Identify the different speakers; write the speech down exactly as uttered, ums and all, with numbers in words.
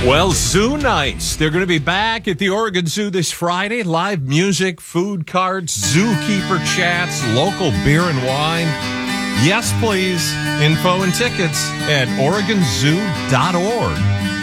Speaker 1: Well, Zoo Nights. They're going to be back at the Oregon Zoo this Friday. Live music, food carts, zookeeper chats, local beer and wine. Yes, please. Info and tickets at oregon zoo dot org.